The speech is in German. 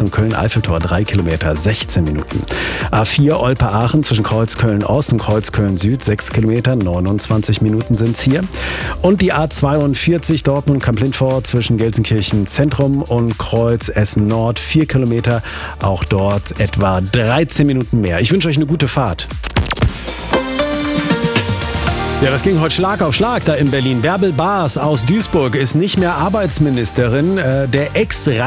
Richtung Köln-Eiffeltor 3 Kilometer, 16 Minuten. A4 Olpe-Aachen zwischen Kreuzköln-Ost und Kreuzköln-Süd 6 Kilometer, 29 Minuten sind's hier. Und die A42 Dortmund-Kamp-Lindfort zwischen Gelsenkirchen Zentrum und Kreuz Essen-Nord 4 Kilometer, auch dort etwa 13 Minuten mehr. Ich wünsche euch eine gute Fahrt. Ja, das ging heute Schlag auf Schlag da in Berlin. Bärbel Baas aus Duisburg ist nicht mehr Arbeitsministerin. Der